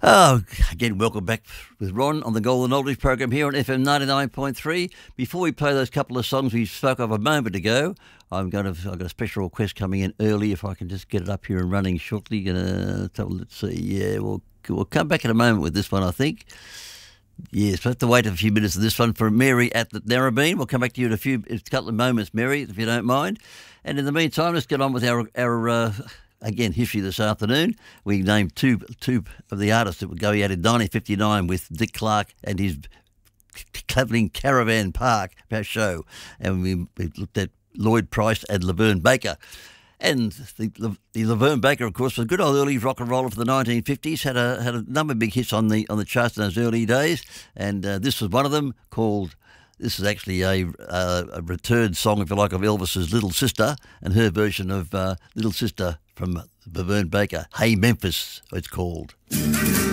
Oh, again, welcome back with Ron on the Golden Oldies program here on FM 99.3. Before we play those couple of songs we spoke of a moment ago, I've got a special request coming in early. If I can just get it up here and running shortly. Let's see. Yeah, we'll come back in a moment with this one, I think. Yes, we'll have to wait a few minutes of this one for Mary at the Narrabeen. We'll come back to you in a couple of moments, Mary, if you don't mind. And in the meantime, let's get on with our again, history this afternoon. We named two of the artists that would go out in 1959 with Dick Clark and his Travelling Caravan Park show. And we looked at Lloyd Price and Laverne Baker. And the Laverne Baker, of course, was a good old early rock and roller for the 1950s, had a number of big hits on the charts in those early days. And this was one of them called... This is actually a return song, if you like, of Elvis's Little Sister and her version of Little Sister from Laverne Baker. Hey Memphis, it's called.